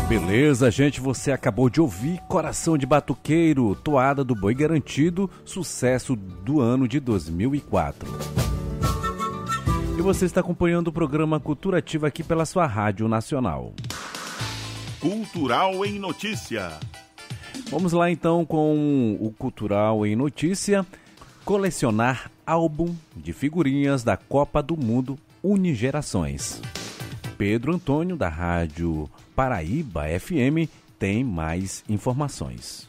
Beleza, gente, você acabou de ouvir Coração de Batuqueiro, Toada do Boi Garantido, sucesso do ano de 2004. E você está acompanhando o programa Cultura Ativa aqui pela sua Rádio Nacional. Cultural em Notícia. Vamos lá então com o Cultural em Notícia. Colecionar álbum de figurinhas da Copa do Mundo Unigerações. Pedro Antônio, da Rádio Paraíba FM, tem mais informações.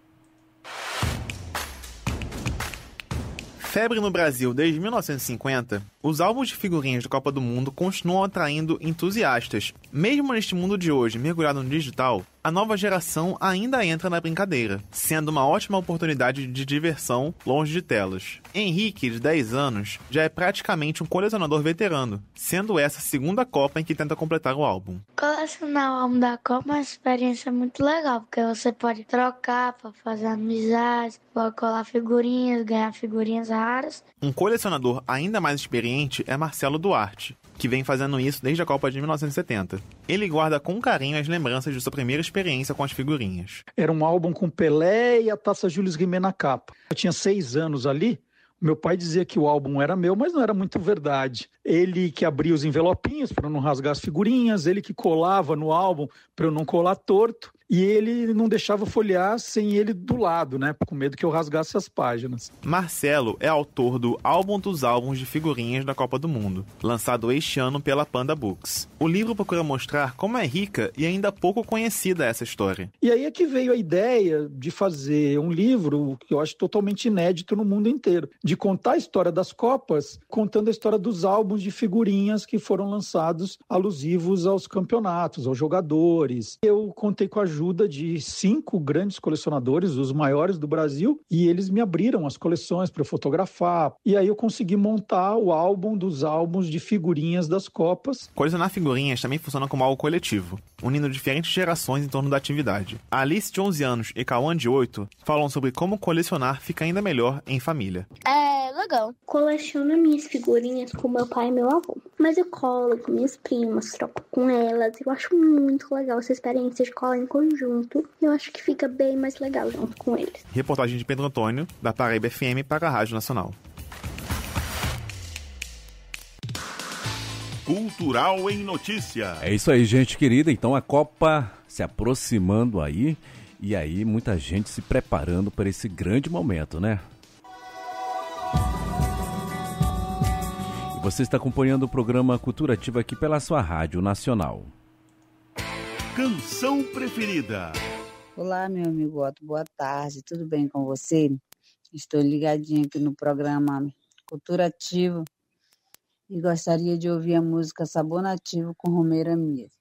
Febre no Brasil desde 1950, os álbuns de figurinhas da Copa do Mundo continuam atraindo entusiastas. Mesmo neste mundo de hoje mergulhado no digital, a nova geração ainda entra na brincadeira, sendo uma ótima oportunidade de diversão longe de telas. Henrique, de 10 anos, já é praticamente um colecionador veterano, sendo essa a segunda Copa em que tenta completar o álbum. Colecionar o álbum da Copa é uma experiência muito legal, porque você pode trocar para fazer amizades, pode colar figurinhas, ganhar figurinhas raras. Um colecionador ainda mais experiente é Marcelo Duarte, que vem fazendo isso desde a Copa de 1970. Ele guarda com carinho as lembranças de sua primeira experiência com as figurinhas. Era um álbum com Pelé e a Taça Jules Rimet na capa. Eu tinha 6 anos ali. Meu pai dizia que o álbum era meu, mas não era muito verdade. Ele que abria os envelopinhos para não rasgar as figurinhas, ele que colava no álbum para eu não colar torto, e ele não deixava folhear sem ele do lado, né, com medo que eu rasgasse as páginas. Marcelo é autor do Álbum dos Álbuns de Figurinhas da Copa do Mundo, lançado este ano pela Panda Books. O livro procura mostrar como é rica e ainda pouco conhecida essa história. E aí é que veio a ideia de fazer um livro que eu acho totalmente inédito no mundo inteiro, de contar a história das Copas, contando a história dos álbuns de figurinhas que foram lançados alusivos aos campeonatos, aos jogadores. Eu contei com a ajuda de 5 grandes colecionadores, os maiores do Brasil, e eles me abriram as coleções para eu fotografar. E aí eu consegui montar o álbum dos álbuns de figurinhas das Copas. Colecionar figurinhas também funciona como algo coletivo, unindo diferentes gerações em torno da atividade. A Alice, de 11 anos, e Cauã, de 8, falam sobre como colecionar fica ainda melhor em família. É legal. Coleciono minhas figurinhas com meu pai e meu avô. Mas eu colo com minhas primas, troco com elas. Eu acho muito legal essa experiência de cola em conjunto. Eu acho que fica bem mais legal junto com eles. Reportagem de Pedro Antônio, da Paraíba FM para a Rádio Nacional. Cultural em Notícia. É isso aí, gente querida. Então a Copa se aproximando aí. E aí muita gente se preparando para esse grande momento, né? E você está acompanhando o programa Cultura Ativa aqui pela sua Rádio Nacional. Canção preferida. Olá, meu amigo Otto, boa tarde, tudo bem com você? Estou ligadinho aqui no programa Cultura Ativa e gostaria de ouvir a música Sabor Nativo com Romeu Amires.